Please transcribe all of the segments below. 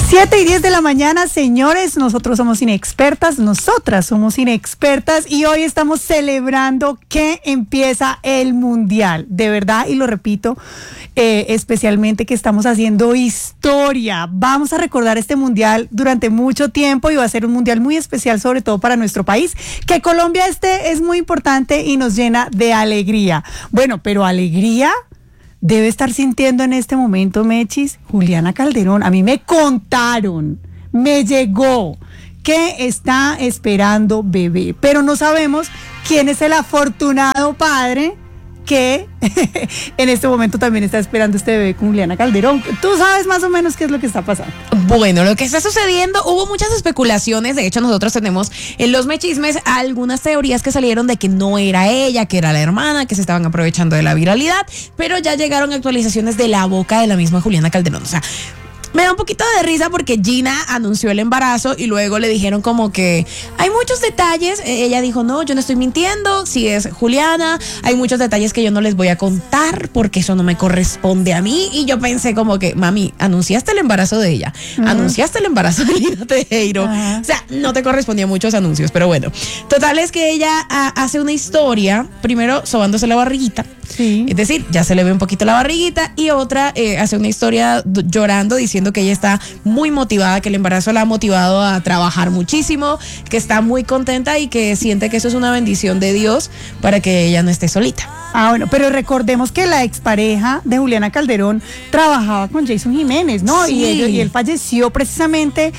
7:10 de la mañana, señores, nosotras somos inexpertas y hoy estamos celebrando que empieza el Mundial, de verdad, y lo repito, especialmente que estamos haciendo historia. Vamos a recordar este Mundial durante mucho tiempo y va a ser un Mundial muy especial, sobre todo para nuestro país, que Colombia es muy importante y nos llena de alegría. Bueno, pero alegría debe estar sintiendo en este momento, Mechis, Juliana Calderón. A mí me contaron, me llegó que está esperando bebé, pero no sabemos quién es el afortunado padre que en este momento también está esperando este bebé con Juliana Calderón. ¿Tú sabes más o menos qué es lo que está pasando? Bueno, lo que está sucediendo, hubo muchas especulaciones. De hecho, nosotros tenemos en los Mechismes algunas teorías que salieron de que no era ella, que era la hermana, que se estaban aprovechando de la viralidad, pero ya llegaron actualizaciones de la boca de la misma Juliana Calderón. O sea, me da un poquito de risa porque Gina anunció el embarazo y luego le dijeron como que hay muchos detalles. Ella dijo, no, yo no estoy mintiendo, si es Juliana, hay muchos detalles que yo no les voy a contar porque eso no me corresponde a mí. Y yo pensé como que, mami, anunciaste el embarazo de ella, anunciaste el embarazo de Lina Tejero. O sea, no te correspondía muchos anuncios, pero bueno. Total es que ella hace una historia, primero sobándose la barriguita. Sí. Es decir, ya se le ve un poquito la barriguita, y otra hace una historia llorando, diciendo que ella está muy motivada, que el embarazo la ha motivado a trabajar muchísimo, que está muy contenta y que siente que eso es una bendición de Dios para que ella no esté solita. Ah, bueno, pero recordemos que la expareja de Juliana Calderón trabajaba con Jason Jiménez, ¿no? Sí. Y él falleció precisamente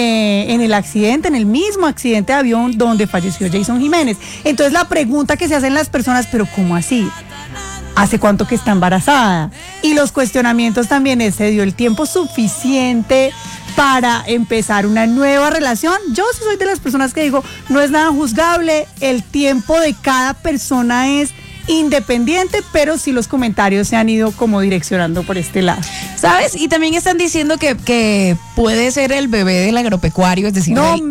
en el accidente, en el mismo accidente de avión donde falleció Jason Jiménez. Entonces la pregunta que se hacen las personas, ¿pero cómo así? ¿Hace cuánto que está embarazada? Y los cuestionamientos también es, ¿se dio el tiempo suficiente para empezar una nueva relación? Yo sí soy de las personas que digo, no es nada juzgable, el tiempo de cada persona es independiente, pero sí los comentarios se han ido como direccionando por este lado. ¿Sabes? Y también están diciendo que puede ser el bebé del agropecuario, es decir, No,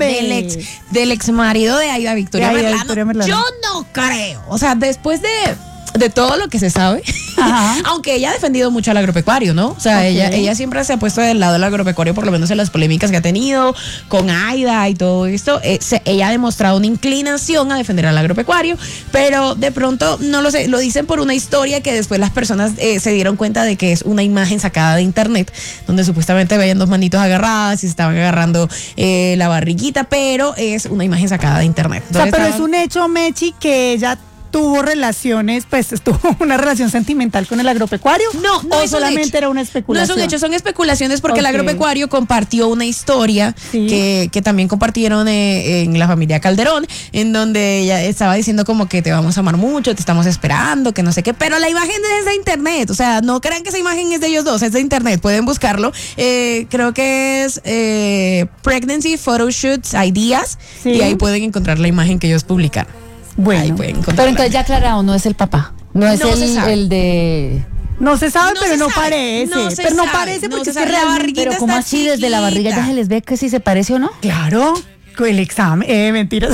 del ex marido de Aida Victoria Merlano. Yo no creo. O sea, después de todo lo que se sabe, aunque ella ha defendido mucho al agropecuario, ¿no? O sea, ella siempre se ha puesto del lado del agropecuario, por lo menos en las polémicas que ha tenido con Aida y todo esto. Ella ha demostrado una inclinación a defender al agropecuario, pero de pronto, no lo sé, lo dicen por una historia que después las personas se dieron cuenta de que es una imagen sacada de internet, donde supuestamente veían dos manitos agarradas y se estaban agarrando la barriguita, pero es una imagen sacada de internet. Entonces, pero es un hecho, Mechi, que ella tuvo relaciones, pues tuvo una relación sentimental con el agropecuario. No o es solamente era una especulación. No es un hecho, son especulaciones porque el agropecuario compartió una historia que también compartieron en la familia Calderón, en donde ella estaba diciendo como que te vamos a amar mucho, te estamos esperando, que no sé qué, pero la imagen es de internet. O sea, no crean que esa imagen es de ellos dos, es de internet, pueden buscarlo. Creo que es Pregnancy Photoshoots Ideas, y ahí pueden encontrar la imagen que ellos publicaron. Bueno, pero entonces ya aclarado, no es el papá, no es el de... No se sabe, No pero se no sabe. parece. No se pero no sabe, parece no porque se es que sabe. La realmente... barriguita Pero ¿cómo está así desde la barriga ya se les ve que si se parece o no? Claro, con el examen. Mentiras.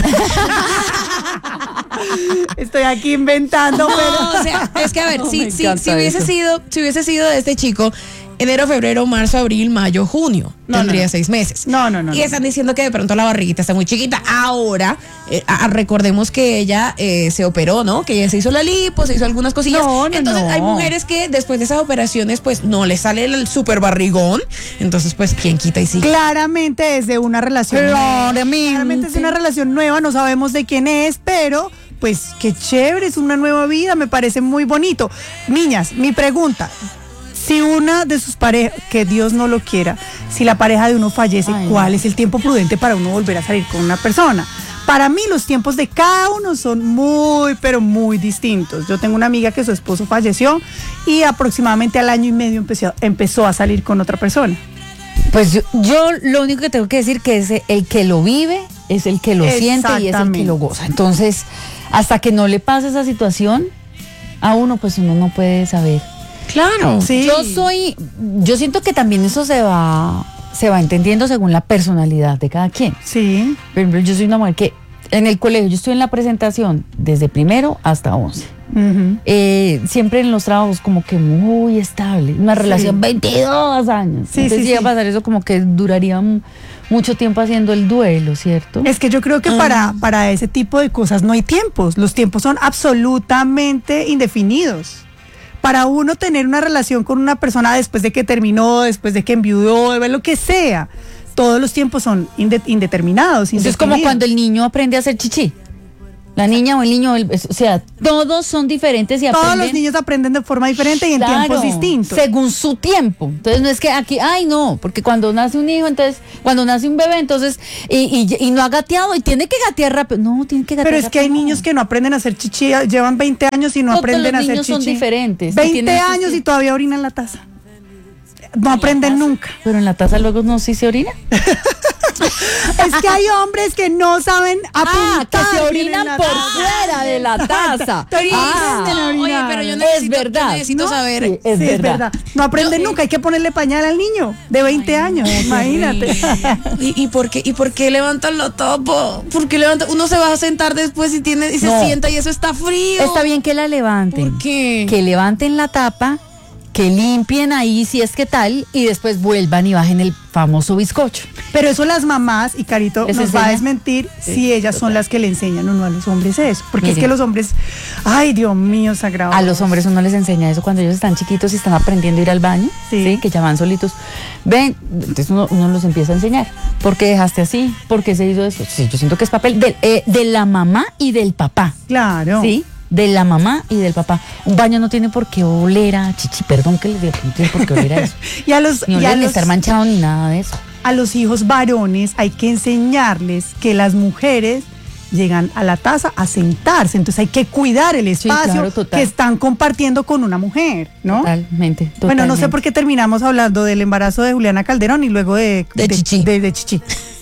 Estoy aquí inventando, No, pero... o sea, es que a ver, No, si me encanta hubiese eso. sido de este chico, enero, febrero, marzo, abril, mayo, junio, tendría 6 meses. No. Y están diciendo que de pronto la barriguita está muy chiquita. Ahora, recordemos que ella se operó, ¿no? Que ella se hizo la lipo, se hizo algunas cosillas. Entonces hay mujeres que después de esas operaciones, pues no les sale el super barrigón. Entonces, pues, ¿quién quita y sí? Claramente es de una relación nueva. Claramente es de una relación nueva, no sabemos de quién es, pero... Pues qué chévere, es una nueva vida, me parece muy bonito. Niñas, mi pregunta, si una de sus parejas, que Dios no lo quiera, si la pareja de uno fallece, ¿cuál es el tiempo prudente para uno volver a salir con una persona? Para mí los tiempos de cada uno son muy, pero muy distintos. Yo tengo una amiga que su esposo falleció y aproximadamente al año y medio empezó a salir con otra persona. Pues yo lo único que tengo que decir que es el que lo vive, es el que lo siente y es el que lo goza. Entonces, hasta que no le pase esa situación a uno, pues uno no puede saber. Claro. Sí. Yo siento que también eso se va entendiendo según la personalidad de cada quien. Sí. Por ejemplo, yo soy una mujer que en el colegio, yo estoy en la presentación desde primero hasta 11. Siempre en los trabajos como que muy estable, una relación 22 años. Entonces llega a pasar eso como que duraría mucho tiempo haciendo el duelo, ¿cierto? Es que yo creo que para ese tipo de cosas no hay tiempos, los tiempos son absolutamente indefinidos. Para uno tener una relación con una persona después de que terminó, después de que enviudó, lo que sea, todos los tiempos son indeterminados. Eso es como cuando el niño aprende a hacer chichi. La niña o el niño, o sea, todos son diferentes y aprenden. Todos los niños aprenden de forma diferente y en tiempos distintos. Según su tiempo. Entonces no es que aquí, no, porque cuando nace un hijo, entonces, cuando nace un bebé, entonces, y no ha gateado y tiene que gatear rápido. No, tiene que gatear rápido. Pero es que hay niños que no aprenden a hacer chichi, llevan 20 años y no aprenden a hacer chichi. Los niños son diferentes. 20 años y todavía orinan la taza. No aprenden nunca. Pero en la taza luego no sí se orina. Es que hay hombres que no saben apuntar. Que se orinan por fuera de la taza. Oye, pero yo necesito saber. Sí, es verdad. No aprenden nunca, hay que ponerle pañal al niño de 20 años, imagínate. ¿Y por qué levantan la tapa? ¿Por qué levantan? Uno se va a sentar después y se sienta y eso está frío. Está bien que la levanten. ¿Por qué? Que levanten la tapa, que limpien ahí si es que tal y después vuelvan y bajen el famoso bizcocho. Pero eso las mamás, y Carito nos va a desmentir si ellas son las que le enseñan o no a los hombres eso. Porque es que los hombres, ay Dios mío, sagrado. A los hombres uno les enseña eso cuando ellos están chiquitos y están aprendiendo a ir al baño, ¿sí? Que ya van solitos. Ven, entonces uno los empieza a enseñar. ¿Por qué dejaste así? ¿Por qué se hizo eso? Sí, yo siento que es papel de la mamá y del papá. Claro. ¿Sí? De la mamá y del papá. Un baño no tiene por qué oler a chichi, perdón que les diga, no tiene por qué oler a eso. Ni estar manchado ni nada de eso. A los hijos varones hay que enseñarles que las mujeres llegan a la taza a sentarse, entonces hay que cuidar el espacio que están compartiendo con una mujer, ¿no? Totalmente. Bueno, no sé por qué terminamos hablando del embarazo de Juliana Calderón y luego de chichi. De chichi.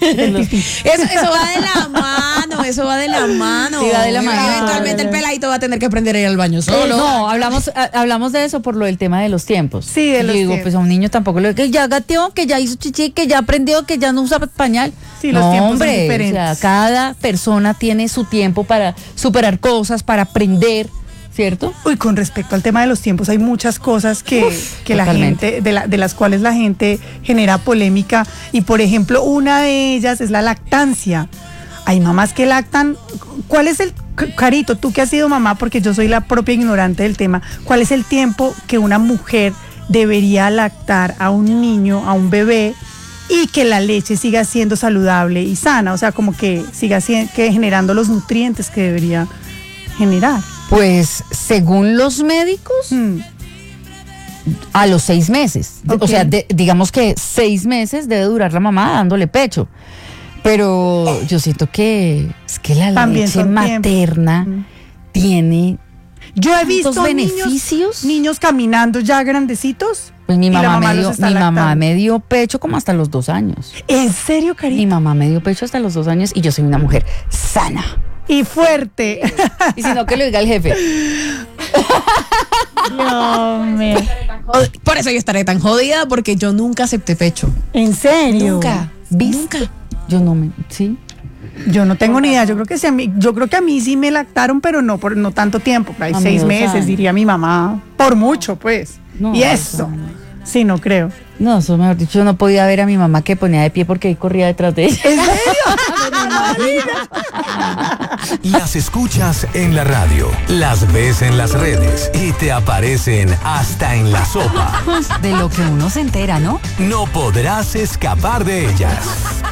Eso va de la mano, Sí, va de la mano. Eventualmente el peladito va a tener que aprender a ir al baño solo. No, hablamos de eso por lo del tema de los tiempos. Sí, de los tiempos. Pues a un niño tampoco que ya gateó, que ya hizo chichi, que ya aprendió, que ya no usa pañal. Sí, los tiempos son diferentes. O sea, cada persona tiene su tiempo para superar cosas, para aprender, ¿cierto? Uy, con respecto al tema de los tiempos, hay muchas cosas que la gente, de las cuales la gente genera polémica, y por ejemplo, una de ellas es la lactancia. Hay mamás que lactan. ¿Cuál es Carito, tú que has sido mamá, porque yo soy la propia ignorante del tema, cuál es el tiempo que una mujer debería lactar a un niño, a un bebé, y que la leche siga siendo saludable y sana? O sea, como que siga generando los nutrientes que debería generar. Pues según los médicos, a los 6 meses. Okay. O sea, digamos que 6 meses debe durar la mamá dándole pecho. Pero yo siento que es que la también leche materna tiene. Yo he visto niños caminando ya grandecitos. Pues mi mamá me dio pecho como hasta los 2 años. ¿En serio, Carita? Mi mamá me dio pecho hasta los 2 años y yo soy una mujer sana. Y fuerte. Y si no, que lo diga el jefe. No, por eso yo estaré tan jodida, porque yo nunca acepté pecho. ¿En serio? Nunca. Nunca. Yo ¿sí? Yo no tengo ni idea. Yo creo que a mí sí me lactaron, pero no tanto tiempo. Hay 6 meses, diría mi mamá. Por mucho, pues. No, y eso. Sí, no creo. No, eso mejor dicho, yo no podía ver a mi mamá que ponía de pie porque ahí corría detrás de ella. ¿En serio? Las escuchas en la radio, las ves en las redes y te aparecen hasta en la sopa. De lo que uno se entera, ¿no? No podrás escapar de ellas.